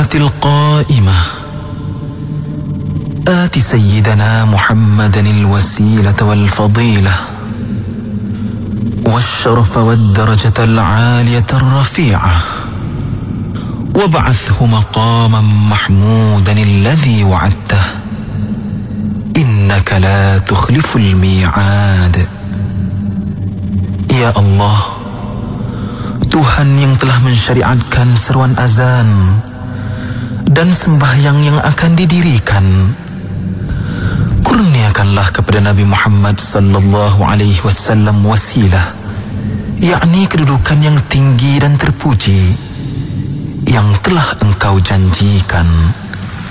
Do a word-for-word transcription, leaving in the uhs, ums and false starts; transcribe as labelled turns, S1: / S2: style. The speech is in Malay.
S1: الصلاة القائمة آت سيدنا محمدا الوسيلة والفضيلة والشرف والدرجة العالية الرفيعة وابعثه مقاما محمودا الذي وعدته إنك لا تخلف الميعاد. Ya Allah, Tuhan yang telah mensyariatkan seruan azan dan sembahyang yang akan didirikan, kurniakanlah kepada Nabi Muhammad sallallahu alaihi wasallam wasilah, yakni kedudukan yang tinggi dan terpuji yang telah Engkau janjikan.